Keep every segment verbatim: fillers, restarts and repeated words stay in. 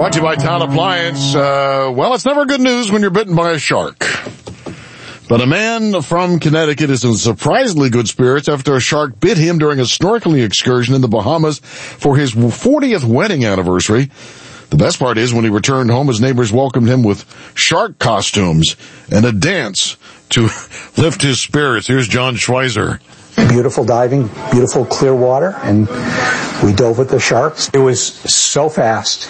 Brought to you by Town Appliance. Uh, well, it's never good news when you're bitten by a shark. But a man from Connecticut is in surprisingly good spirits after a shark bit him during a snorkeling excursion in the Bahamas for his fortieth wedding anniversary. The best part is when he returned home, his neighbors welcomed him with shark costumes and a dance to lift his spirits. Here's John Schweizer. Beautiful diving, beautiful clear water, and we dove with the sharks. It was so fast,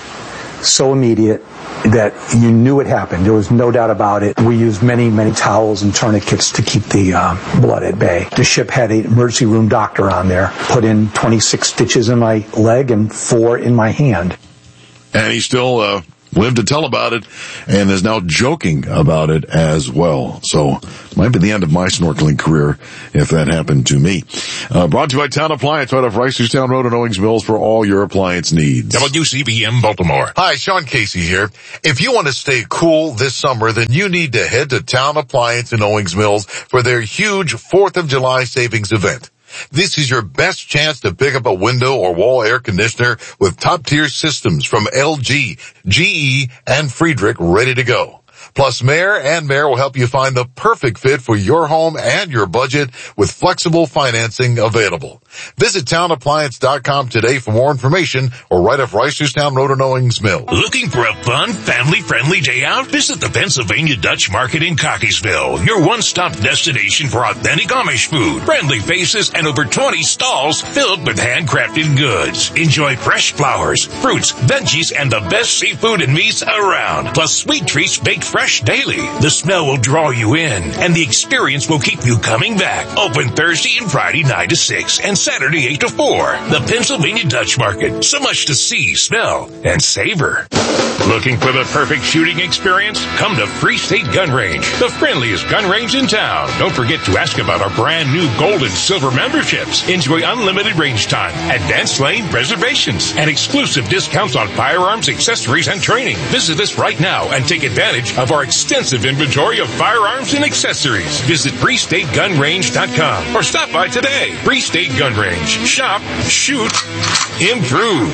so immediate, that you knew it happened. There was no doubt about it. We used many, many towels and tourniquets to keep the uh, blood at bay. The ship had an emergency room doctor on there, put in twenty-six stitches in my leg and four in my hand. And he still uh, lived to tell about it and is now joking about it as well. So might be the end of my snorkeling career if that happened to me. Uh, brought to you by Town Appliance right off Reisterstown Road in Owings Mills for all your appliance needs. W C B M Baltimore. Hi, Sean Casey here. If you want to stay cool this summer, then you need to head to Town Appliance in Owings Mills for their huge fourth of July savings event. This is your best chance to pick up a window or wall air conditioner with top-tier systems from L G, G E, and Friedrich ready to go. Plus, Mayor and Mayor will help you find the perfect fit for your home and your budget with flexible financing available. Visit town appliance dot com today for more information or right off Reisterstown Road in Owings Mills. Looking for a fun, family-friendly day out? Visit the Pennsylvania Dutch Market in Cockeysville, your one-stop destination for authentic Amish food, friendly faces, and over twenty stalls filled with handcrafted goods. Enjoy fresh flowers, fruits, veggies, and the best seafood and meats around, plus sweet treats baked fresh daily. The smell will draw you in, and the experience will keep you coming back. Open Thursday and Friday nine to six, and Saturday eight to four. The Pennsylvania Dutch Market. So much to see, smell, and savor. Looking for the perfect shooting experience? Come to Free State Gun Range, the friendliest gun range in town. Don't forget to ask about our brand new gold and silver memberships. Enjoy unlimited range time, advanced lane reservations, and exclusive discounts on firearms, accessories, and training. Visit us right now and take advantage of our extensive inventory of firearms and accessories. Visit free state gun range dot com or stop by today. Free State Gun Range. Shop, shoot, improve.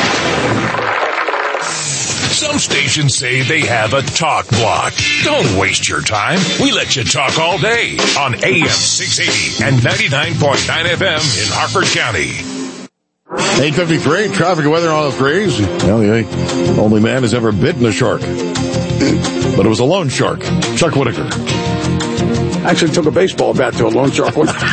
Some stations say they have a talk block. Don't waste your time. We let you talk all day on A M six eighty and ninety-nine point nine F M in Harford County. eight fifty-three, traffic and weather on the threes. Well, the only man has ever bitten a shark. But it was a loan shark. Chuck Whitaker. Actually took a baseball bat to a loan shark.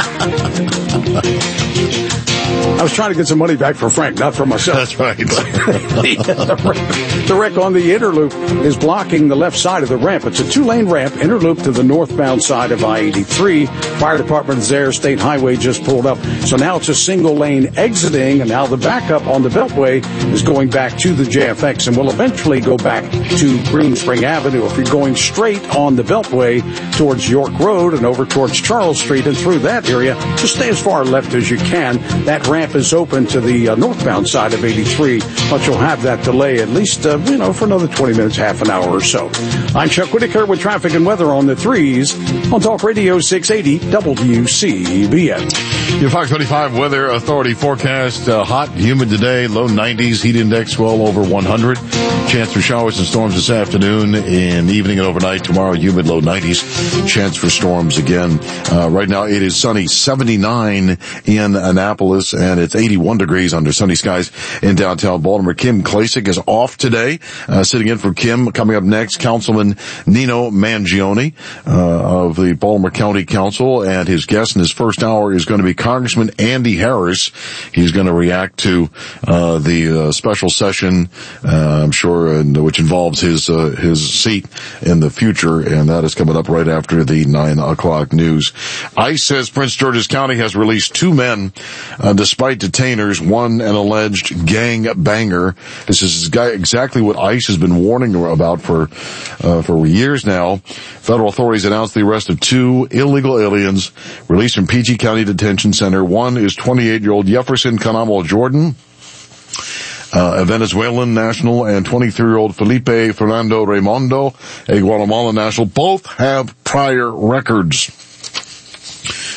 I was trying to get some money back for Frank, not for myself. That's right. the, wreck, the wreck on the Interloop is blocking the left side of the ramp. It's a two-lane ramp, Interloop to the northbound side of I eighty-three. Fire department is there. State Highway just pulled up. So now it's a single lane exiting, and now the backup on the Beltway is going back to the J F X and will eventually go back to Green Spring Avenue. If you're going straight on the Beltway towards York Road and over towards Charles Street and through that area, just stay as far left as you can. That ramp is open to the uh, northbound side of eighty-three, but you'll have that delay at least, uh, you know, for another twenty minutes, half an hour or so. I'm Chuck Whitaker with traffic and weather on the threes on Talk Radio six eighty W C B M. Your Fox twenty-five Weather Authority forecast, uh, hot, humid today, low nineties, heat index well over one hundred. Chance for showers and storms this afternoon, in evening and overnight. Tomorrow, humid, low nineties, chance for storms again. Uh, right now it is sunny, seventy-nine in Annapolis, and it's eighty-one degrees under sunny skies in downtown Baltimore. Kim Klacik is off today. Uh, sitting in for Kim, coming up next, Councilman Nino Mangione uh, of the Baltimore County Council, and his guest in his first hour is going to be Congressman Andy Harris. He's going to react to uh, the uh, special session, uh, I'm sure, and, which involves his uh, his seat in the future, and that is coming up right after the nine o'clock news. ICE says Prince George's County has released two men uh, despite detainers, one an alleged gang banger. This is exactly what ICE has been warning about for uh, for years now. Federal authorities announced the arrest of two illegal aliens released from P G County Detention Center. One is twenty-eight-year-old Jefferson Canamo Jordan, uh, a Venezuelan national, and twenty-three-year-old Felipe Fernando Raimondo, a Guatemalan national. Both have prior records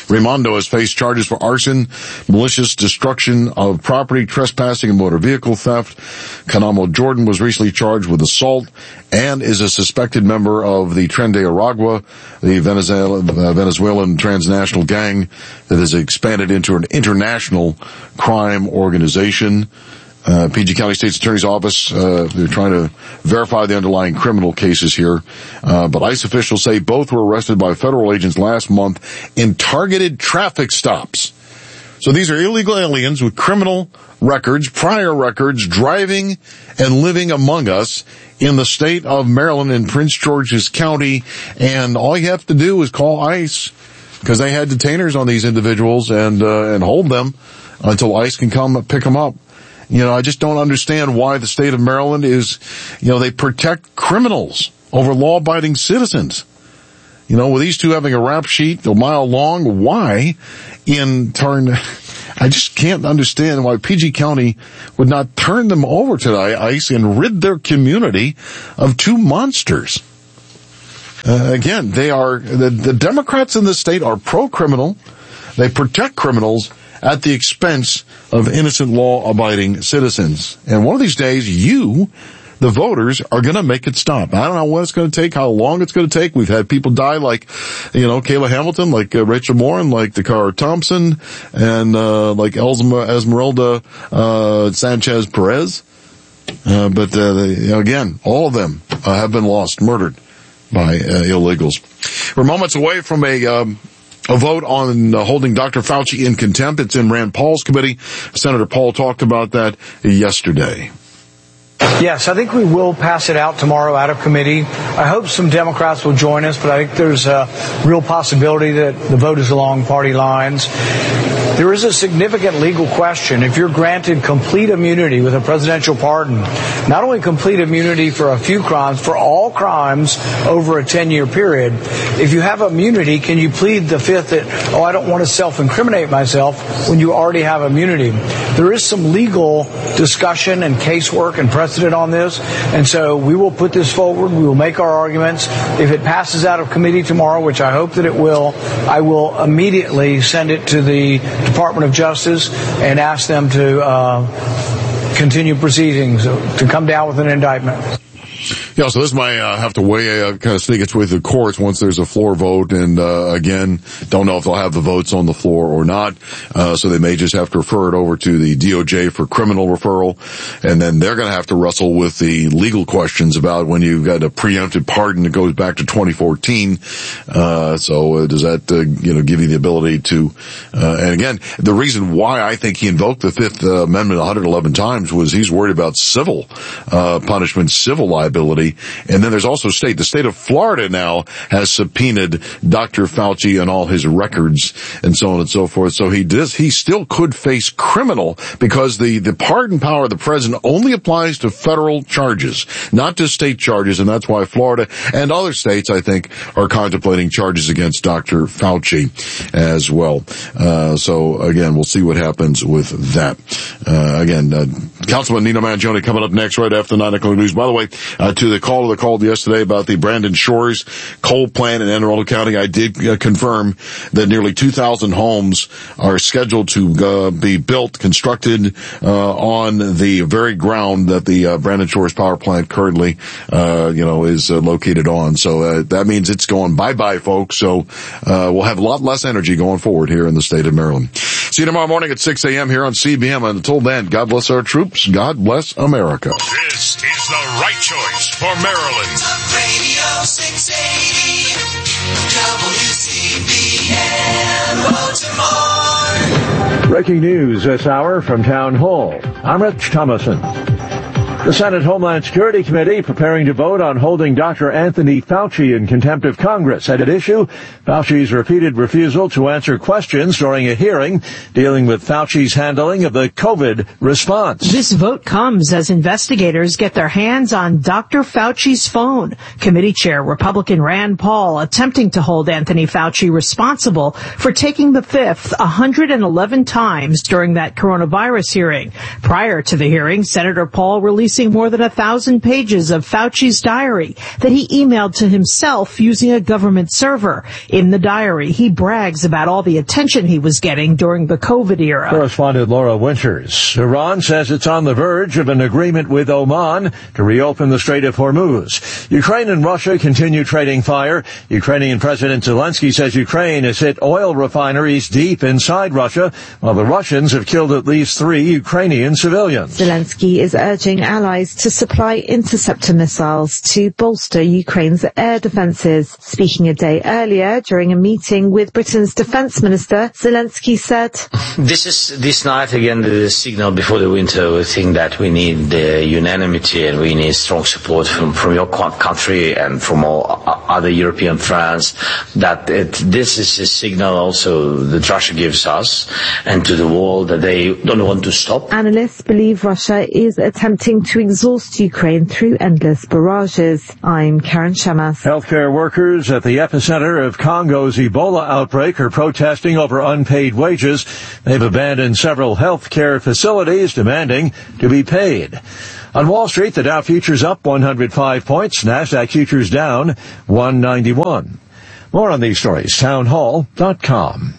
Raimondo has faced charges for arson, malicious destruction of property, trespassing, and motor vehicle theft. Kanamo Jordan was recently charged with assault and is a suspected member of the Tren de Aragua, the Venezuelan, uh, Venezuelan transnational gang that has expanded into an international crime organization. Uh, P G County State's Attorney's Office, uh, they're trying to verify the underlying criminal cases here. Uh, but ICE officials say both were arrested by federal agents last month in targeted traffic stops. So these are illegal aliens with criminal records, prior records, driving and living among us in the state of Maryland in Prince George's County. And all you have to do is call ICE, because they had detainers on these individuals, and, uh, and hold them until ICE can come pick them up. You know, I just don't understand why the state of Maryland is, you know, they protect criminals over law-abiding citizens. You know, with these two having a rap sheet a mile long, why in turn, I just can't understand why P G County would not turn them over to the ICE and rid their community of two monsters. Uh, again, they are, the, the Democrats in the state are pro-criminal. They protect criminals at the expense of innocent law-abiding citizens. And one of these days, you, the voters, are going to make it stop. I don't know what it's going to take, how long it's going to take. We've had people die like, you know, Kayla Hamilton, like uh, Rachel Moore, and like Dakara Thompson, and uh, like Elzma, Esmeralda uh, Sanchez Perez. Uh, but uh, they, again, all of them uh, have been lost, murdered by uh, illegals. We're moments away from a... Um, A vote on uh, holding Doctor Fauci in contempt. It's in Rand Paul's committee. Senator Paul talked about that yesterday. Yes, I think we will pass it out tomorrow out of committee. I hope some Democrats will join us, but I think there's a real possibility that the vote is along party lines. There is a significant legal question. If you're granted complete immunity with a presidential pardon, not only complete immunity for a few crimes, for all crimes over a ten-year period, if you have immunity, can you plead the fifth that, oh, I don't want to self-incriminate myself when you already have immunity? There is some legal discussion and casework and precedent on this, and so we will put this forward. We will make our arguments. If it passes out of committee tomorrow, which I hope that it will, I will immediately send it to the Department of Justice and ask them to uh, continue proceedings, to come down with an indictment. Yeah, so this might uh, have to weigh, uh, kind of sneak its way through the courts once there's a floor vote, and uh, again, don't know if they'll have the votes on the floor or not, uh, so they may just have to refer it over to the D O J for criminal referral, and then they're going to have to wrestle with the legal questions about when you've got a preempted pardon that goes back to twenty fourteen, uh, so uh, does that, uh, you know, give you the ability to, uh, and again, the reason why I think he invoked the Fifth uh, Amendment one hundred eleven times was he's worried about civil uh, punishment, civil liability. And then there's also state. The state of Florida now has subpoenaed Doctor Fauci and all his records and so on and so forth. So he does, he still could face criminal because the, the pardon power of the president only applies to federal charges, not to state charges. And that's why Florida and other states, I think, are contemplating charges against Doctor Fauci as well. Uh, so again, we'll see what happens with that. Uh, again, uh, Councilman Nino Mangione coming up next right after the nine o'clock news. By the way, uh, to the caller that called yesterday about the Brandon Shores coal plant in Anne Arundel County, I did uh, confirm that nearly two thousand homes are scheduled to uh, be built, constructed uh, on the very ground that the uh, Brandon Shores power plant currently, uh, you know, is uh, located on. So uh, that means it's going bye-bye, folks. So uh, we'll have a lot less energy going forward here in the state of Maryland. See you tomorrow morning at six a.m. here on C B M. And until then, God bless our troops. God bless America. This is the right choice for Maryland. Talk Radio six eighty W C B M Baltimore. Breaking news this hour from Town Hall. I'm Rich Thomason. The Senate Homeland Security Committee preparing to vote on holding Doctor Anthony Fauci in contempt of Congress. At issue, Fauci's repeated refusal to answer questions during a hearing dealing with Fauci's handling of the COVID response. This vote comes as investigators get their hands on Doctor Fauci's phone. Committee Chair Republican Rand Paul attempting to hold Anthony Fauci responsible for taking the fifth one hundred eleven times during that coronavirus hearing. Prior to the hearing, Senator Paul released releasing more than a thousand pages of Fauci's diary that he emailed to himself using a government server. In the diary, he brags about all the attention he was getting during the COVID era. Correspondent Laura Winters. Iran says it's on the verge of an agreement with Oman to reopen the Strait of Hormuz. Ukraine and Russia continue trading fire. Ukrainian President Zelensky says Ukraine has hit oil refineries deep inside Russia, while the Russians have killed at least three Ukrainian civilians. Zelensky is urging allies to supply interceptor missiles to bolster Ukraine's air defences. Speaking a day earlier during a meeting with Britain's defence minister, Zelensky said, This is this night again the signal before the winter. We think that we need the unanimity and we need strong support from, from your country and from all other European friends, that it, this is a signal also that Russia gives us and to the world that they don't want to stop. Analysts believe Russia is attempting to exhaust Ukraine through endless barrages. I'm Karen Shamas. Healthcare workers at the epicenter of Congo's Ebola outbreak are protesting over unpaid wages. They've abandoned several healthcare facilities, demanding to be paid. On Wall Street, the Dow futures up one hundred five points, NASDAQ futures down one ninety-one. More on these stories, townhall dot com.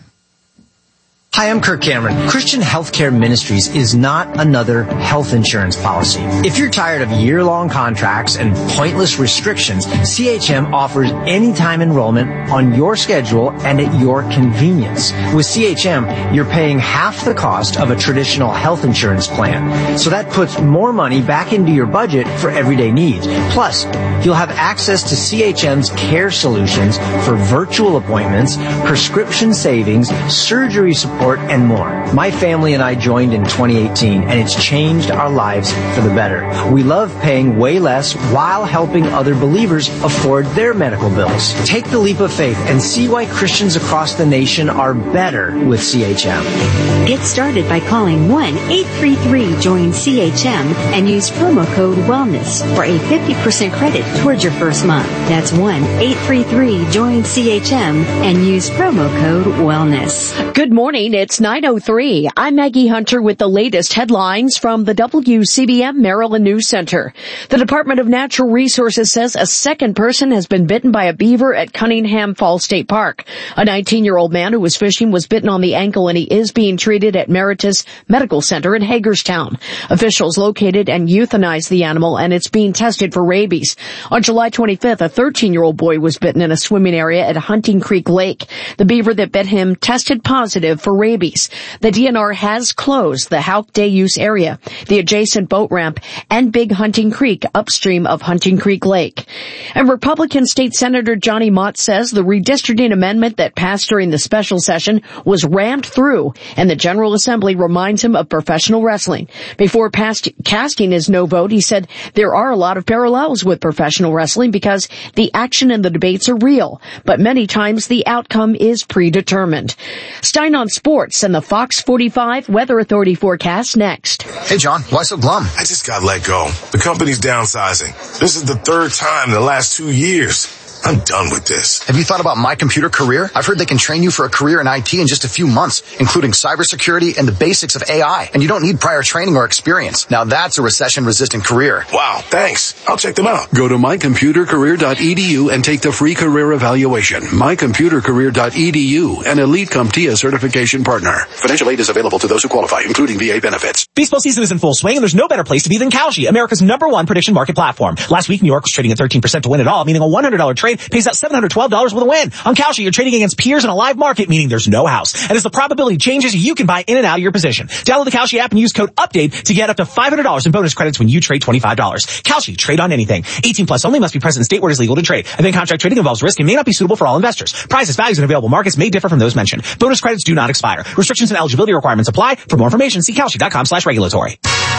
Hi, I'm Kirk Cameron. Christian Healthcare Ministries is not another health insurance policy. If you're tired of year-long contracts and pointless restrictions, C H M offers anytime enrollment on your schedule and at your convenience. With C H M, you're paying half the cost of a traditional health insurance plan. So that puts more money back into your budget for everyday needs. Plus, you'll have access to C H M's care solutions for virtual appointments, prescription savings, surgery support, and more. My family and I joined in twenty eighteen, and it's changed our lives for the better. We love paying way less while helping other believers afford their medical bills. Take the leap of faith and see why Christians across the nation are better with C H M. Get started by calling one eight three three join C H M and use promo code WELLNESS for a fifty percent credit towards your first month. That's one eight three three join C H M and use promo code WELLNESS. Good morning. It's nine oh three. I'm Maggie Hunter with the latest headlines from the W C B M Maryland News Center. The Department of Natural Resources says a second person has been bitten by a beaver at Cunningham Falls State Park. A nineteen-year-old man who was fishing was bitten on the ankle, and he is being treated at Meritus Medical Center in Hagerstown. Officials located and euthanized the animal, and it's being tested for rabies. On July twenty-fifth, a thirteen-year-old boy was bitten in a swimming area at Hunting Creek Lake. The beaver that bit him tested positive for rabies. The D N R has closed the Houck Day use area, the adjacent boat ramp, and Big Hunting Creek upstream of Hunting Creek Lake. And Republican State Senator Johnny Mott says the redistricting amendment that passed during the special session was rammed through, and the General Assembly reminds him of professional wrestling. Before past, casting his no vote, he said there are a lot of parallels with professional wrestling because the action and the debates are real, but many times the outcome is predetermined. Stein on Sports and the Fox forty-five Weather Authority forecast next. Hey, John, why so glum? I just got let go. The company's downsizing. This is the third time in the last two years. I'm done with this. Have you thought about My Computer Career? I've heard they can train you for a career in I T in just a few months, including cybersecurity and the basics of A I. And you don't need prior training or experience. Now that's a recession-resistant career. Wow, thanks. I'll check them out. Go to my computer career dot e d u and take the free career evaluation. my computer career dot e d u, an Elite CompTIA certification partner. Financial aid is available to those who qualify, including V A benefits. Baseball season is in full swing, and there's no better place to be than Kalshi, America's number one prediction market platform. Last week, New York was trading at thirteen percent to win it all, meaning a one hundred dollars trade pays out seven hundred twelve dollars with a win. On Kalshi, you're trading against peers in a live market, meaning there's no house. And as the probability changes, you can buy in and out of your position. Download the Kalshi app and use code UPDATE to get up to five hundred dollars in bonus credits when you trade twenty-five dollars. Kalshi, trade on anything. eighteen plus only, must be present in state where it is legal to trade. Event contract trading involves risk and may not be suitable for all investors. Prices, values, and available markets may differ from those mentioned. Bonus credits do not expire. Restrictions and eligibility requirements apply. For more information, see Kalshi dot com slash regulatory.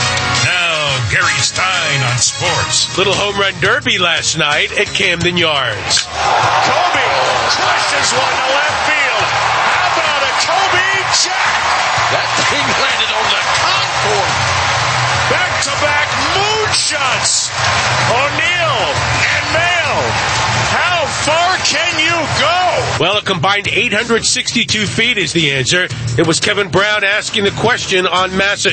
Now, Gary Stein on sports. Little home run derby last night at Camden Yards. Kobe slashes one to left field. How about a Kobe jack? That thing landed on the concourse. Back-to-back moonshots. O'Neal and Mail. How far can you go? Well, a combined eight hundred sixty-two feet is the answer. It was Kevin Brown asking the question on Masson.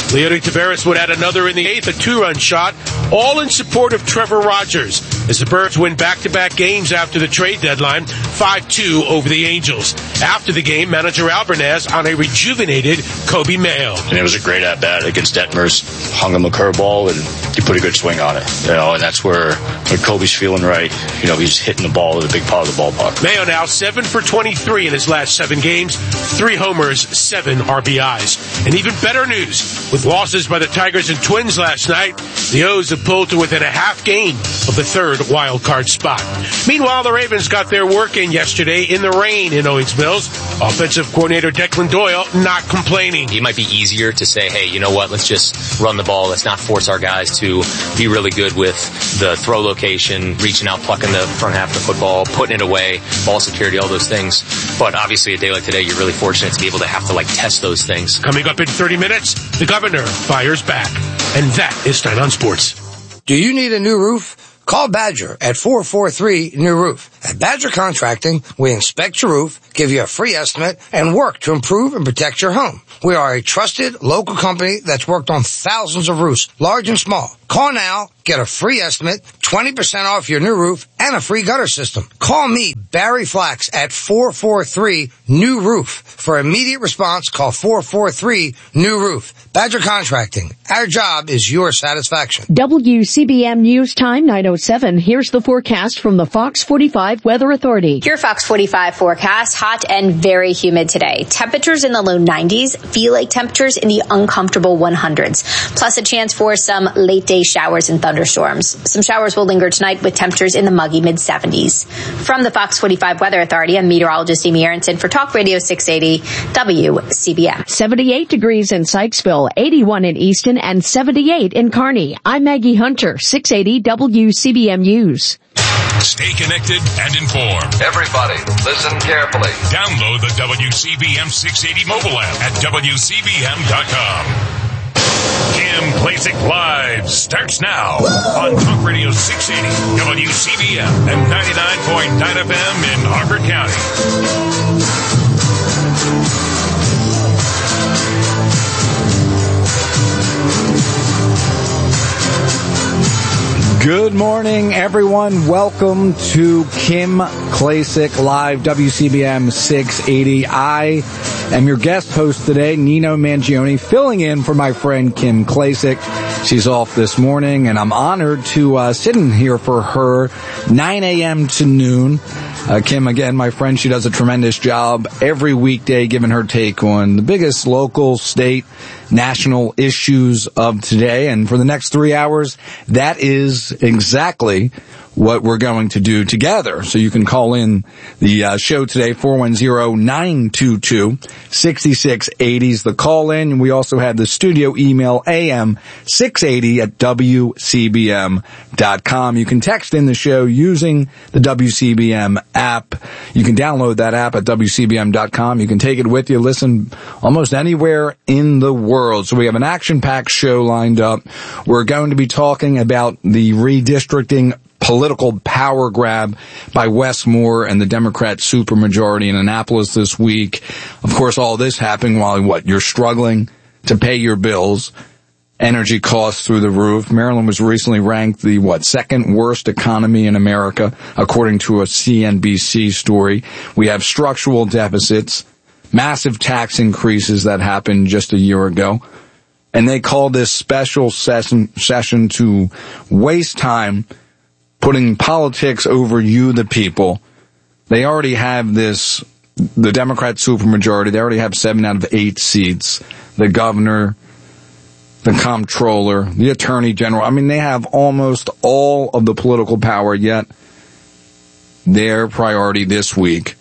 Leody Taveras would add another in the eighth, a two-run shot, all in support of Trevor Rogers, as the Birds win back-to-back games after the trade deadline, five two over the Angels. After the game, manager Albernaz on a rejuvenated Kobe Mayo. And it was a great at-bat against Detmers. Hung him a curveball, and he put a good swing on it. You know, and that's where when Kobe's feeling right, you know, he's hitting the ball with a big part of the ballpark. Mayo now seven for twenty-three in his last seven games, three homers, seven R B Is. And even better news, with losses by the Tigers and Twins last night, the O's have pulled to within a half game of the third wild card spot. Meanwhile, the Ravens got their work in yesterday in the rain in Owings Mills. Offensive coordinator Declan Doyle not complaining. It might be easier to say, hey, you know what, let's just run the ball. Let's not force our guys to be really good with the throw location, reaching out, plucking the front half of the football, putting it away, ball security, all those things. But obviously a day like today, you're really fortunate to be able to have to like test those things. Coming up in thirty minutes, the governor fires back. And that is Stein on Sports. Do you need a new roof? Call Badger at four four three new roof. At Badger Contracting, we inspect your roof, give you a free estimate, and work to improve and protect your home. We are a trusted local company that's worked on thousands of roofs, large and small. Call now, get a free estimate, twenty percent off your new roof, and a free gutter system. Call me, Barry Flax, at four four three new roof. For immediate response, call four four three new roof. Badger Contracting. Our job is your satisfaction. W C B M News Time nine oh seven. Here's the forecast from the Fox forty-five Weather Authority. Your Fox forty-five forecast, hot and very humid today. Temperatures in the low nineties, feel like temperatures in the uncomfortable one hundreds. Plus a chance for some late day showers and thunderstorms. Some showers will linger tonight with temperatures in the muggy mid seventies. From the Fox forty-five Weather Authority, I'm meteorologist Amy Aronson for Talk Radio six eighty W C B M. seventy-eight degrees in Sykesville, eighty-one in Easton, and seventy-eight in Kearney. I'm Maggie Hunter, six eighty W C B M News. Stay connected and informed. Everybody, listen carefully. Download the W C B M six eighty mobile app at W C B M dot com. Kim Klacik Live starts now on Talk Radio six eighty, W C B M, and ninety-nine point nine F M in Harford County. Good morning, everyone. Welcome to Kim Klacik Live, W C B M six eighty. I am your guest host today, Nino Mangione, filling in for my friend Kim Klacik. She's off this morning, and I'm honored to uh, sit in here for her nine a.m. to noon. Uh, Kim, again, my friend, she does a tremendous job every weekday giving her take on the biggest local, state, national issues of today. And for the next three hours, that is exactly what we're going to do together. So you can call in the uh, show today, four one zero, nine two two, six six eight zero is the call in. We also have the studio email, A M six eighty at W C B M dot com. You can text in the show using the W C B M app. You can download that app at W C B M dot com. You can take it with you, listen almost anywhere in the world. So we have an action-packed show lined up. We're going to be talking about the redistricting political power grab by Wes Moore and the Democrat supermajority in Annapolis this week. Of course, all this happening while, what, you're struggling to pay your bills, energy costs through the roof. Maryland was recently ranked the, what, second worst economy in America, according to a C N B C story. We have structural deficits, massive tax increases that happened just a year ago. And they call this special session, session to waste time putting politics over you, the people. They already have this, the Democrat supermajority, they already have seven out of eight seats. The governor, the comptroller, the attorney general. I mean, they have almost all of the political power, yet their priority this week,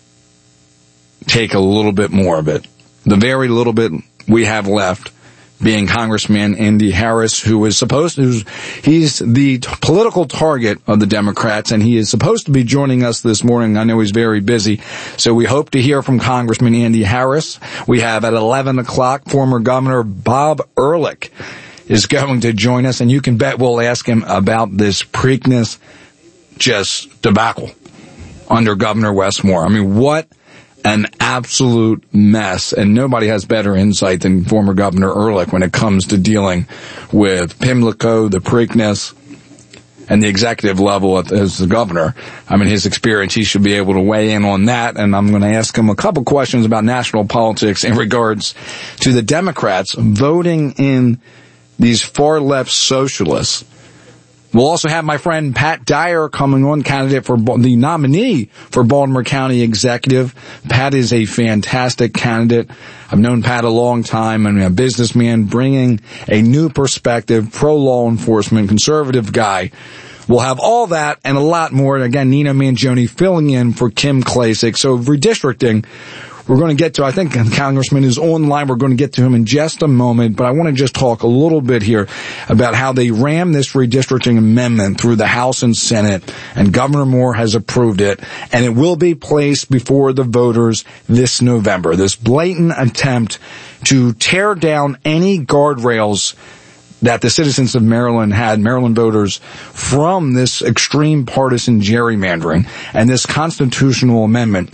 take a little bit more of it. The very little bit we have left being Congressman Andy Harris, who is supposed to, he's the t- political target of the Democrats, and he is supposed to be joining us this morning. I know he's very busy, so we hope to hear from Congressman Andy Harris. We have at eleven o'clock, former Governor Bob Ehrlich is going to join us, and you can bet we'll ask him about this Preakness just debacle under Governor Wes Moore. I mean, what an absolute mess, and nobody has better insight than former Governor Ehrlich when it comes to dealing with Pimlico, the Preakness, and the executive level as the governor. I mean, his experience, he should be able to weigh in on that, and I'm going to ask him a couple questions about national politics in regards to the Democrats voting in these far-left socialists. We'll also have my friend Pat Dyer coming on, candidate for the nominee for Baltimore County Executive. Pat is a fantastic candidate. I've known Pat a long time. I'm a businessman bringing a new perspective, pro-law enforcement, conservative guy. We'll have all that and a lot more. And again, Nino Mangione filling in for Kim Klacik. So redistricting, we're going to get to, I think the congressman is online. We're going to get to him in just a moment, but I want to just talk a little bit here about how they rammed this redistricting amendment through the House and Senate, and Governor Moore has approved it, and it will be placed before the voters this November. This blatant attempt to tear down any guardrails that the citizens of Maryland had, Maryland voters, from this extreme partisan gerrymandering and this constitutional amendment.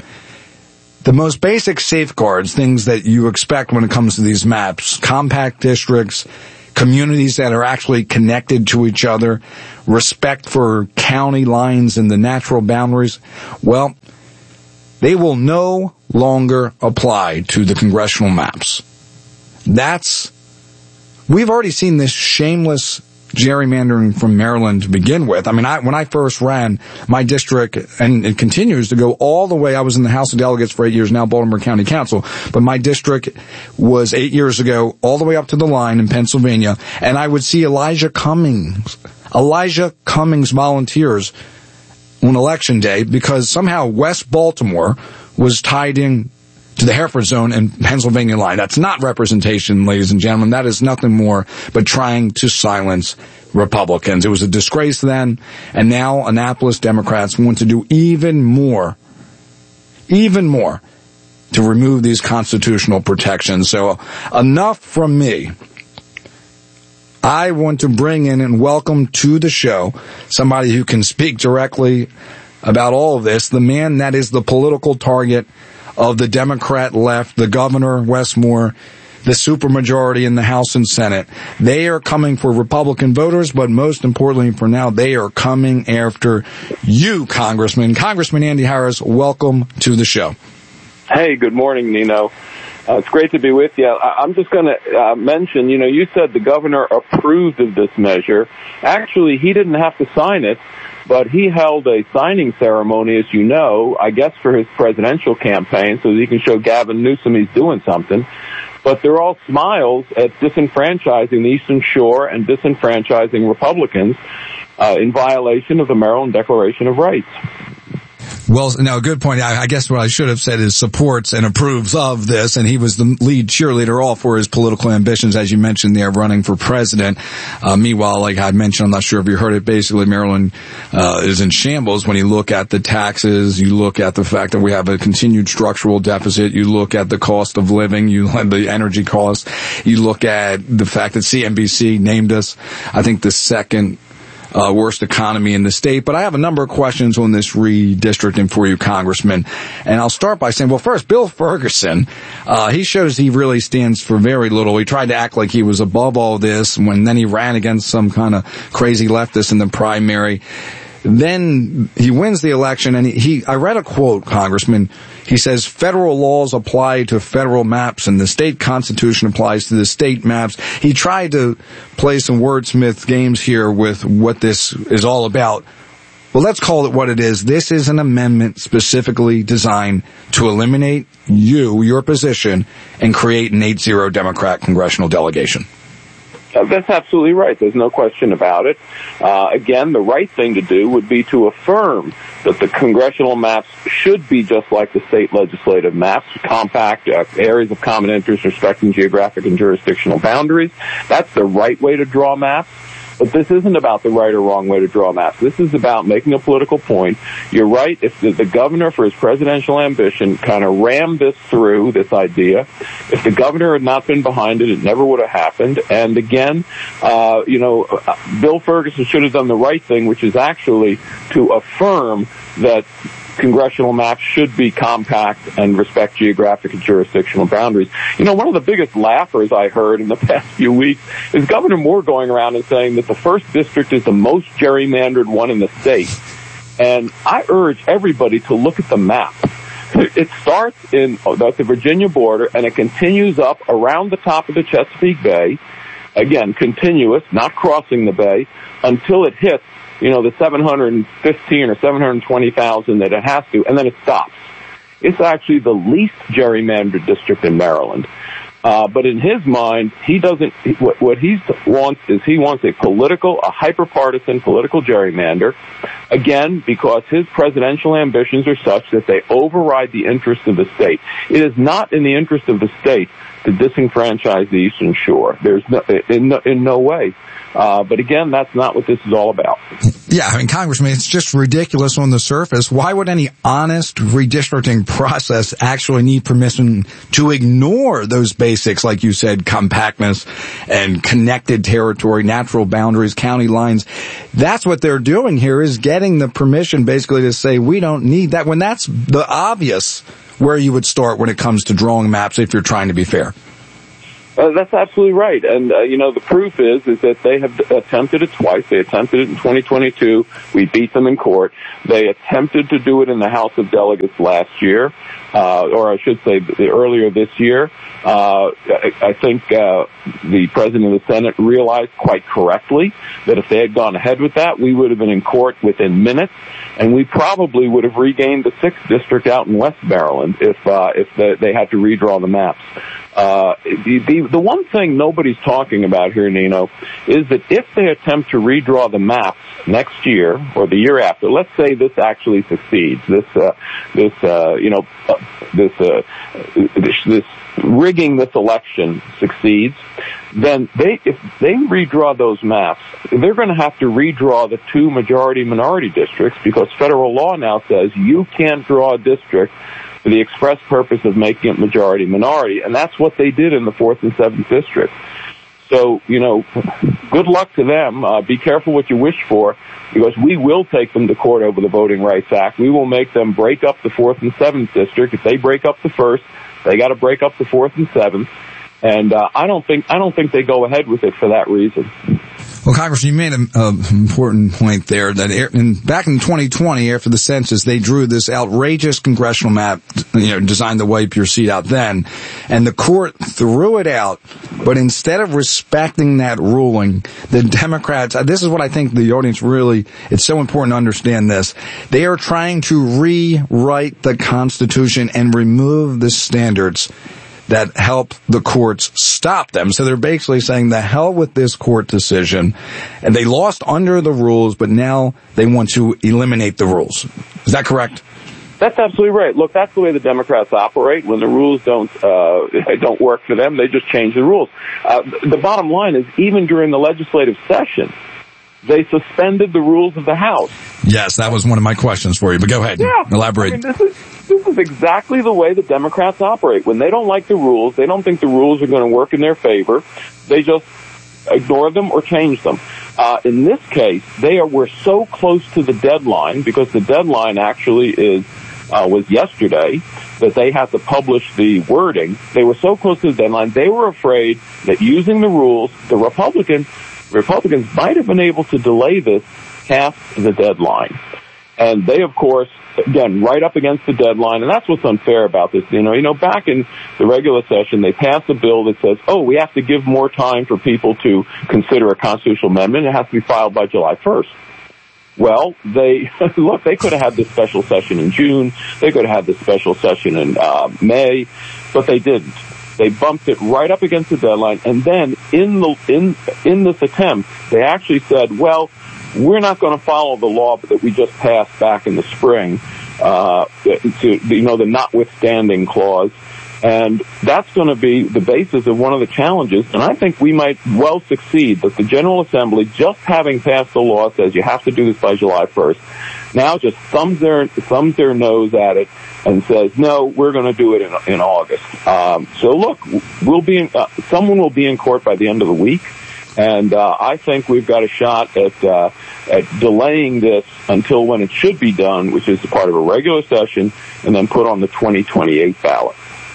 The most basic safeguards, things that you expect when it comes to these maps, compact districts, communities that are actually connected to each other, respect for county lines and the natural boundaries, well, they will no longer apply to the congressional maps. That's, we've already seen this shameless gerrymandering from Maryland to begin with. I mean, I, when I first ran my district, and it continues to go all the way, I was in the House of Delegates for eight years, now Baltimore County Council, but my district was eight years ago all the way up to the line in Pennsylvania, and I would see Elijah Cummings, Elijah Cummings volunteers on election day because somehow West Baltimore was tied in to the Hereford zone and Pennsylvania line. That's not representation, ladies and gentlemen. That is nothing more but trying to silence Republicans. It was a disgrace then, and now Annapolis Democrats want to do even more, even more to remove these constitutional protections. So enough from me. I want to bring in and welcome to the show somebody who can speak directly about all of this, the man that is the political target of the Democrat left, the governor, Wes Moore, the supermajority in the House and Senate. They are coming for Republican voters, but most importantly for now, they are coming after you, Congressman. Congressman Andy Harris, welcome to the show. Hey, good morning, Nino. Uh, it's great to be with you. I- I'm just going to uh, mention, you know, you said the governor approved of this measure. Actually, he didn't have to sign it, but he held a signing ceremony, as you know, I guess for his presidential campaign, so that he can show Gavin Newsom he's doing something. But they're all smiles at disenfranchising the Eastern Shore and disenfranchising Republicans uh, in violation of the Maryland Declaration of Rights. Well, no, good point. I, I guess what I should have said is supports and approves of this, and he was the lead cheerleader all for his political ambitions, as you mentioned there, running for president. Uh, meanwhile, like I mentioned, I'm not sure if you heard it, basically Maryland uh, is in shambles when you look at the taxes, you look at the fact that we have a continued structural deficit, you look at the cost of living, you look at the energy costs, you look at the fact that C N B C named us, I think, the second Uh, worst economy in the state. But I have a number of questions on this redistricting for you, Congressman. And I'll start by saying, well, first, Bill Ferguson, uh, he shows he really stands for very little. He tried to act like he was above all this when then he ran against some kind of crazy leftist in the primary. Then he wins the election, and he, he I read a quote, Congressman. He says federal laws apply to federal maps and the state constitution applies to the state maps. He tried to play some wordsmith games here with what this is all about. Well, let's call it what it is. This is an amendment specifically designed to eliminate you, your position, and create an eight zero Democrat congressional delegation. Uh, that's absolutely right. There's no question about it. Uh, again, the right thing to do would be to affirm that the congressional maps should be just like the state legislative maps, compact, uh, areas of common interest respecting geographic and jurisdictional boundaries. That's the right way to draw maps. But this isn't about the right or wrong way to draw maps. This is about making a political point. You're right. If the, the governor, for his presidential ambition, kind of rammed this through, this idea, if the governor had not been behind it, it never would have happened. And again, uh, you know, Bill Ferguson should have done the right thing, which is actually to affirm that congressional maps should be compact and respect geographic and jurisdictional boundaries. You know, one of the biggest laughers I heard in the past few weeks is Governor Moore going around and saying that the first district is the most gerrymandered one in the state. And I urge everybody to look at the map. It starts in at the Virginia border, and it continues up around the top of the Chesapeake Bay, again, continuous, not crossing the bay, until it hits, you know, the seven hundred fifteen or seven hundred twenty thousand that it has to, and then it stops. It's actually the least gerrymandered district in Maryland. Uh, but in his mind, he doesn't, what, what he wants is he wants a political, a hyper-partisan political gerrymander, again, because his presidential ambitions are such that they override the interests of the state. It is not in the interest of the state to disenfranchise the Eastern Shore. There's no, in no, in no way. Uh, but again, that's not what this is all about. Yeah, I mean, Congressman, it's just ridiculous on the surface. Why would any honest redistricting process actually need permission to ignore those basics, like you said, compactness and connected territory, natural boundaries, county lines? That's what they're doing here, is getting the permission basically to say we don't need that, when that's the obvious where you would start when it comes to drawing maps if you're trying to be fair. Uh, that's absolutely right. And, uh, you know, the proof is, is that they have attempted it twice. They attempted it in twenty twenty-two. We beat them in court. They attempted to do it in the House of Delegates last year, uh, or I should say earlier this year. Uh, I, I think, uh, the President of the Senate realized quite correctly that if they had gone ahead with that, we would have been in court within minutes, and we probably would have regained the sixth district out in West Maryland if, uh, if they, they had to redraw the maps. Uh, the, the, the one thing nobody's talking about here, Nino, is that if they attempt to redraw the maps next year or the year after, let's say this actually succeeds, this, uh, this, uh, you know, uh, this, uh, this, this rigging this election succeeds, then they, if they redraw those maps, they're going to have to redraw the two majority-minority districts, because federal law now says you can't draw a district for the express purpose of making it majority-minority, and that's what they did in the fourth and seventh districts. So, you know, good luck to them. Uh, be careful what you wish for, because we will take them to court over the Voting Rights Act. We will make them break up the fourth and seventh district. If they break up the first, they got to break up the fourth and seventh. And uh, I don't think I don't think they go ahead with it for that reason. Well, Congressman, you made an uh, important point there that in, back in twenty twenty, after the census, they drew this outrageous congressional map, you know, designed to wipe your seat out then, and the court threw it out. But instead of respecting that ruling, the Democrats, this is what I think the audience really, it's so important to understand this. They are trying to rewrite the Constitution and remove the standards that help the courts stop them. So they're basically saying, the hell with this court decision. And they lost under the rules, but now they want to eliminate the rules. Is that correct? That's absolutely right. Look, that's the way the Democrats operate. When the rules don't uh don't work for them, they just change the rules. Uh, the bottom line is, even during the legislative session, they suspended the rules of the House. Yes, that was one of my questions for you, but go ahead. Yeah. Elaborate. I mean, this is, this is exactly the way the Democrats operate. When they don't like the rules, they don't think the rules are going to work in their favor, they just ignore them or change them. Uh, in this case, they are, we're so close to the deadline, because the deadline actually is, uh, was yesterday, that they have to publish the wording. They were so close to the deadline, they were afraid that using the rules, the Republicans, Republicans might have been able to delay this past the deadline. And they, of course, again, right up against the deadline, and that's what's unfair about this. You know, you know, back in the regular session, they passed a bill that says, oh, we have to give more time for people to consider a constitutional amendment. It has to be filed by July first. Well, they, look, they could have had this special session in June. They could have had this special session in uh, May, but they didn't. They bumped it right up against the deadline, and then in the in in this attempt, they actually said, well, we're not going to follow the law that we just passed back in the spring, uh, to, you know, the notwithstanding clause. And that's going to be the basis of one of the challenges. And I think we might well succeed that the General Assembly, just having passed the law, says you have to do this by July first, now just thumbs their, thumbs their nose at it and says, no, we're going to do it in, in August. Um, so look, we'll be in, uh, someone will be in court by the end of the week. And uh, I think we've got a shot at uh, at delaying this until when it should be done, which is part of a regular session, and then put on the twenty twenty-eight ballot.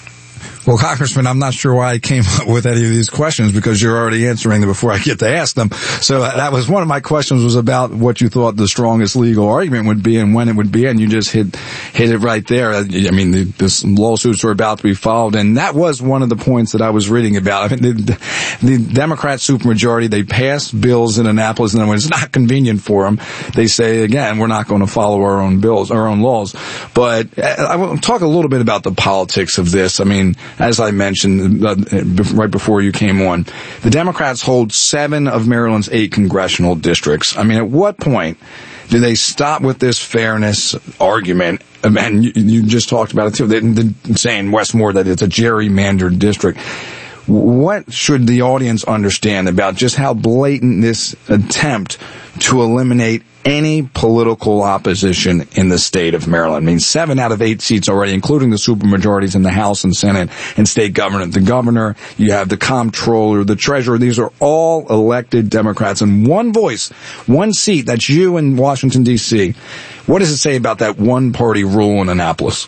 Well, Congressman, I'm not sure why I came up with any of these questions because you're already answering them before I get to ask them. So that was one of my questions was about what you thought the strongest legal argument would be and when it would be, and you just hit hit it right there. I mean, the, the lawsuits are about to be filed, and that was one of the points that I was reading about. I mean, the, the Democrat supermajority, they pass bills in Annapolis, and then when it's not convenient for them, they say, again, we're not going to follow our own bills, our own laws. But I want to talk a little bit about the politics of this. I mean, as I mentioned uh, right before you came on, the Democrats hold seven of Maryland's eight congressional districts. I mean, at what point do they stop with this fairness argument? And you, you just talked about it too, they, they, saying Westmore that it's a gerrymandered district. What should the audience understand about just how blatant this attempt to eliminate any political opposition in the state of Maryland? I mean, seven out of eight seats already, including the supermajorities in the House and Senate and state government. The governor, you have the comptroller, the treasurer. These are all elected Democrats. And one voice, one seat, that's you in Washington, D C What does it say about that one-party rule in Annapolis?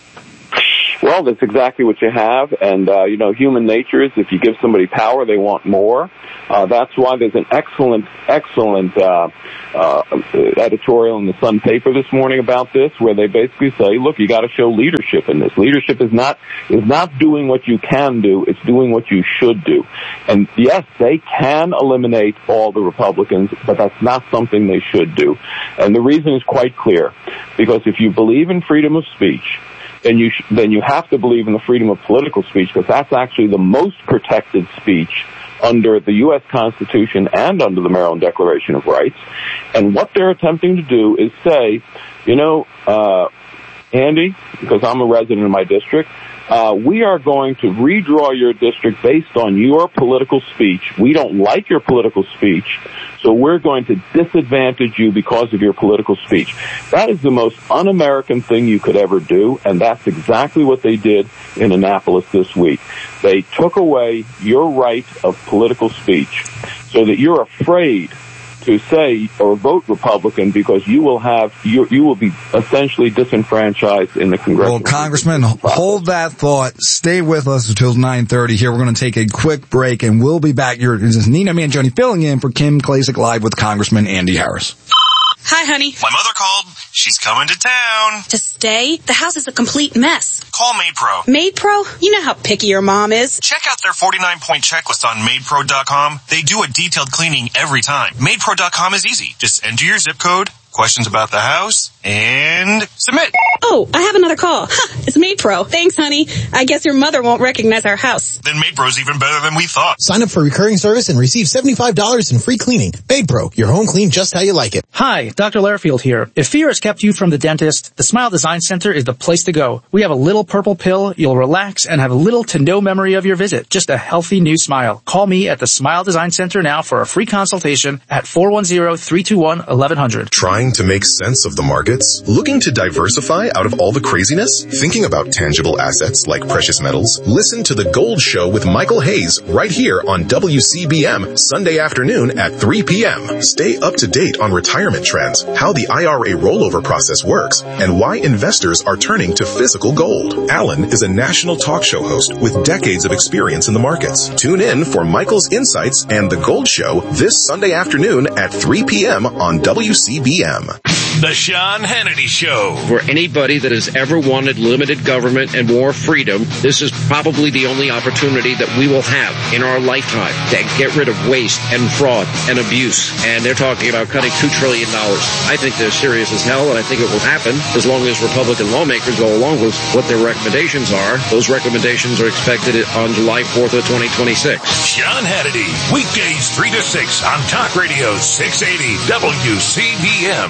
Well, that's exactly what you have. And, uh, you know, human nature is if you give somebody power, they want more. Uh, that's why there's an excellent, excellent uh, uh, editorial in the Sun paper this morning about this, where they basically say, look, you got to show leadership in this. Leadership is not is not doing what you can do; it's doing what you should do. And yes, they can eliminate all the Republicans, but that's not something they should do. And the reason is quite clear, because if you believe in freedom of speech, then you sh- then you have to believe in the freedom of political speech, because that's actually the most protected speech under the U S Constitution and under the Maryland Declaration of Rights. And what they're attempting to do is say, you know, uh, Andy, because I'm a resident of my district, uh, we are going to redraw your district based on your political speech. We don't like your political speech, so we're going to disadvantage you because of your political speech. That is the most un-American thing you could ever do, and that's exactly what they did in Annapolis this week. They took away your right of political speech so that you're afraid to say or vote Republican because you will have you you will be essentially disenfranchised in the congressional. Well, Congressman, hold that thought. Stay with us until nine thirty. Here, we're going to take a quick break, and we'll be back. Here, this is Nino Mangione filling in for Kim Klacik Live with Congressman Andy Harris. Hi, honey. My mother called. She's coming to town. To stay? The house is a complete mess. Call MaidPro. MaidPro? You know how picky your mom is. Check out their forty-nine point checklist on Maid Pro dot com. They do a detailed cleaning every time. Maid Pro dot com is easy. Just enter your zip code, questions about the house, and submit. Oh, I have another call. Ha, it's MaidPro. Thanks, honey. I guess your mother won't recognize our house. Then MaidPro's even better than we thought. Sign up for recurring service and receive seventy-five dollars in free cleaning. MaidPro, your home clean just how you like it. Hi, Doctor Lairfield here. If fear has kept you from the dentist, the Smile Design Center is the place to go. We have a little purple pill, you'll relax, and have little to no memory of your visit. Just a healthy new smile. Call me at the Smile Design Center now for a free consultation at four one zero, three two one, eleven hundred. Trying to make sense of the markets? Looking to diversify out of all the craziness? Thinking about tangible assets like precious metals? Listen to The Gold Show with Michael Hayes right here on W C B M Sunday afternoon at three p.m. Stay up to date on retirement trends, how the I R A rollover process works, and why investors are turning to physical gold. Alan is a national talk show host with decades of experience in the markets. Tune in for Michael's insights and The Gold Show this Sunday afternoon at three p.m. on W C B M. The Sean Hannity Show. For anybody that has ever wanted limited government and more freedom, this is probably the only opportunity that we will have in our lifetime to get rid of waste and fraud and abuse. And they're talking about cutting two trillion dollars. I think they're serious as hell, and I think it will happen as long as Republican lawmakers go along with what their recommendations are. Those recommendations are expected on July fourth of twenty twenty-six. Sean Hannity, weekdays three to six on Talk Radio six eighty W C B M.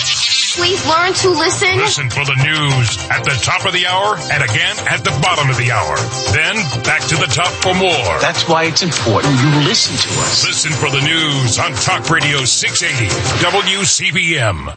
Please learn to listen. Listen for the news at the top of the hour and again at the bottom of the hour. Then back to the top for more. That's why it's important you listen to us. Listen for the news on Talk Radio six eighty W C B M.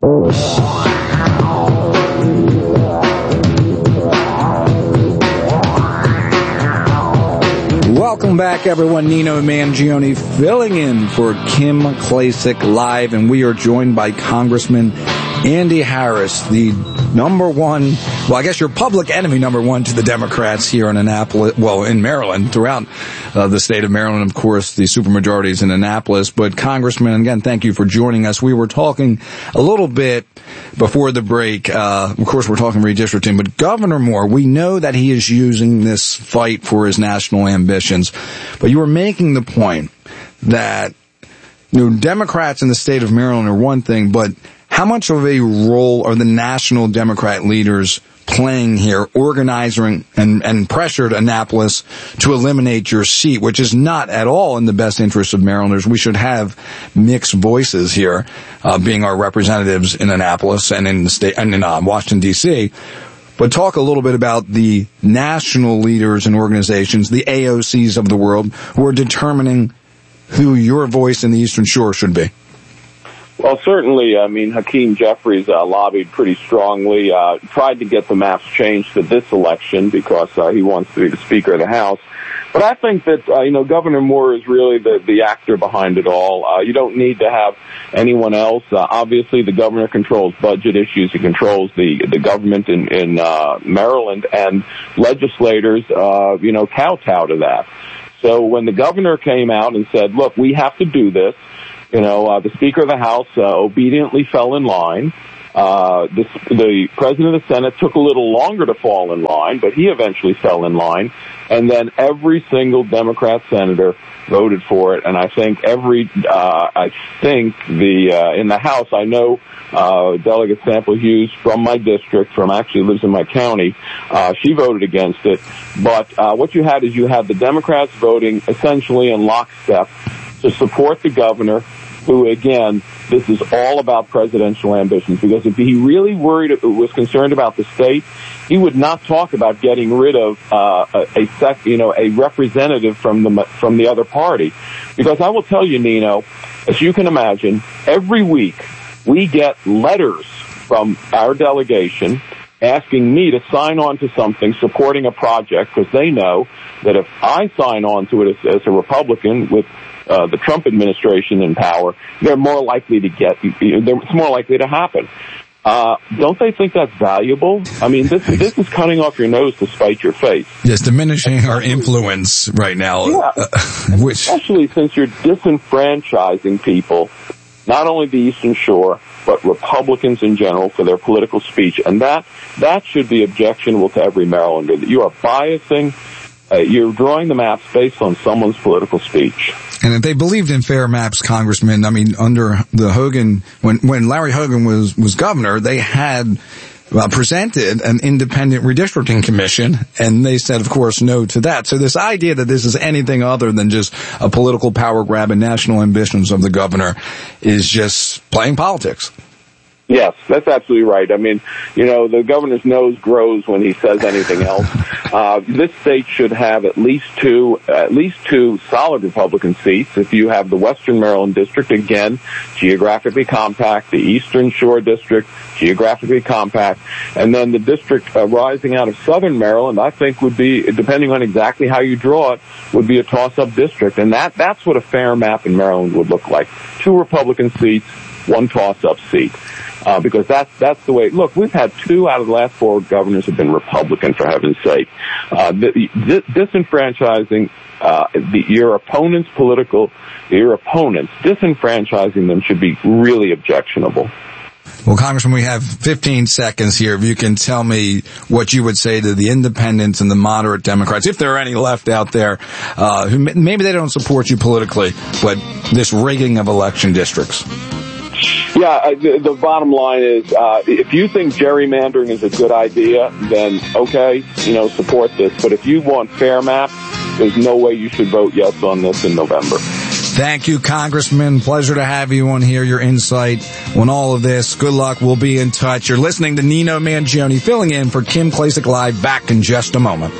Welcome back, everyone. Nino Mangione filling in for Kim Klacik Live, and we are joined by Congressman Andy Harris, the number one, well, I guess your public enemy number one to the Democrats here in Annapolis, well, in Maryland, throughout uh, the state of Maryland, of course, the supermajority is in Annapolis. But Congressman, again, thank you for joining us. We were talking a little bit before the break. Uh, of course, we're talking redistricting, but Governor Moore, we know that he is using this fight for his national ambitions, but you were making the point that, you know, Democrats in the state of Maryland are one thing, but how much of a role are the national Democrat leaders playing here, organizing and, and pressured Annapolis to eliminate your seat, which is not at all in the best interest of Marylanders? We should have mixed voices here, uh, being our representatives in Annapolis and in the state and in uh, Washington, D C. But talk a little bit about the national leaders and organizations, the A O Cs of the world, who are determining who your voice in the Eastern Shore should be. Well, certainly, I mean, Hakeem Jeffries uh, lobbied pretty strongly, uh, tried to get the maps changed for this election because uh, he wants to be the Speaker of the House. But I think that, uh, you know, Governor Moore is really the, the actor behind it all. Uh, you don't need to have anyone else. Uh, obviously, the governor controls budget issues. He controls the, the government in, in uh, Maryland, and legislators, uh, you know, kowtow to that. So when the governor came out and said, look, we have to do this, You know, uh, the Speaker of the House uh, obediently fell in line. Uh, the, the President of the Senate took a little longer to fall in line, but he eventually fell in line. And then every single Democrat senator voted for it. And I think every, uh, I think the, uh, in the House, I know, uh, Delegate Sample Hughes from my district, from actually lives in my county, uh, she voted against it. But, uh, what you had is you had the Democrats voting essentially in lockstep to support the governor, who, again, this is all about presidential ambitions, because if he really worried, was concerned about the state, he would not talk about getting rid of uh, a, a sec, you know, a representative from the from the other party. Because I will tell you, Nino, as you can imagine, every week we get letters from our delegation asking me to sign on to something supporting a project, because they know that if I sign on to it as, as a Republican with uh, the Trump administration in power, they're more likely to get, it's more likely to happen. Uh, don't they think that's valuable? I mean, this, this is cutting off your nose to spite your face. Yes, diminishing our influence right now. Yeah, uh, which... especially since you're disenfranchising people, not only the Eastern Shore, but Republicans in general, for their political speech. And that, that should be objectionable to every Marylander, that you are biasing, uh, you're drawing the maps based on someone's political speech. And if they believed in fair maps, Congressman, I mean, under the Hogan, when, when Larry Hogan was, was governor, they had uh, presented an independent redistricting commission, and they said, of course, no to that. So this idea that this is anything other than just a political power grab and national ambitions of the governor is just playing politics. Yes, that's absolutely right. I mean, you know, the governor's nose grows when he says anything else. Uh, this state should have at least two, at least two solid Republican seats. If you have the Western Maryland district, again, geographically compact, the Eastern Shore district, geographically compact, and then the district uh, rising out of Southern Maryland, I think would be, depending on exactly how you draw it, would be a toss-up district. And that, that's what a fair map in Maryland would look like. Two Republican seats, one toss-up seat. Uh, because that's, that's the way, look, we've had two out of the last four governors have been Republican, for heaven's sake. Uh, the, the, disenfranchising, uh, the, your opponent's political, your opponents, disenfranchising them should be really objectionable. Well, Congressman, we have fifteen seconds here. If you can tell me what you would say to the independents and the moderate Democrats, if there are any left out there, uh, who maybe they don't support you politically, but this rigging of election districts. Yeah, the, the bottom line is, uh, if you think gerrymandering is a good idea, then okay, you know, support this. But if you want fair maps, there's no way you should vote yes on this in November. Thank you, Congressman. Pleasure to have you on here, your insight on all of this. Good luck. We'll be in touch. You're listening to Nino Mangione filling in for Kim Klacik Live. Back in just a moment.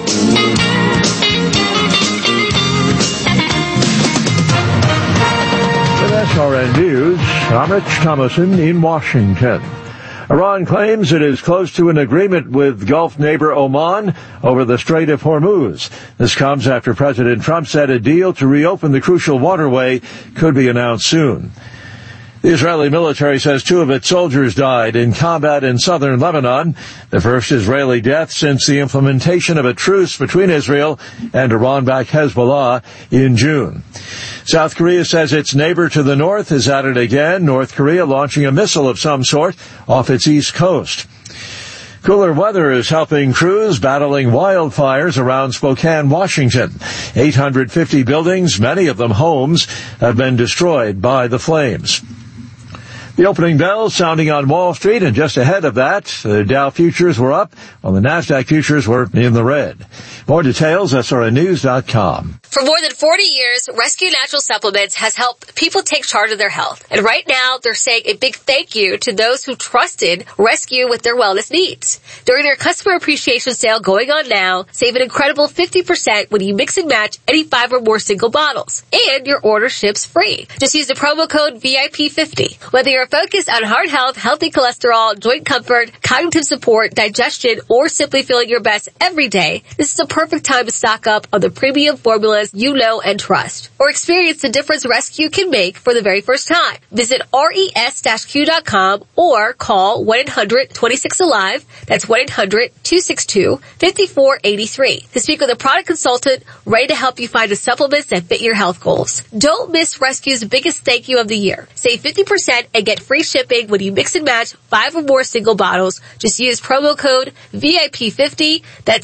S R N News, I'm Rich Thomason in Washington. Iran claims it is close to an agreement with Gulf neighbor Oman over the Strait of Hormuz. This comes after President Trump said a deal to reopen the crucial waterway could be announced soon. The Israeli military says two of its soldiers died in combat in southern Lebanon, the first Israeli death since the implementation of a truce between Israel and Iran-backed Hezbollah in June. South Korea says its neighbor to the north is at it again, North Korea launching a missile of some sort off its east coast. Cooler weather is helping crews battling wildfires around Spokane, Washington. eight hundred fifty buildings, many of them homes, have been destroyed by the flames. The opening bell sounding on Wall Street, and just ahead of that, the Dow futures were up, while the NASDAQ futures were in the red. More details, S R N news dot com. For more than forty years, Rescue Natural Supplements has helped people take charge of their health. And right now, they're saying a big thank you to those who trusted Rescue with their wellness needs. During their customer appreciation sale going on now, save an incredible fifty percent when you mix and match any five or more single bottles. And your order ships free. Just use the promo code V I P fifty. Whether you're focused on heart health, healthy cholesterol, joint comfort, cognitive support, digestion, or simply feeling your best every day, this is a perfect time to stock up on the premium formulas you know and trust. Or experience the difference Rescue can make for the very first time. Visit res q dot com or call one eight hundred twenty-six alive. That's one eight hundred two six two five four eight three to speak with a product consultant ready to help you find the supplements that fit your health goals. Don't miss Rescue's biggest thank you of the year. Save fifty percent and get free shipping when you mix and match five or more single bottles. Just use promo code V I P fifty. That's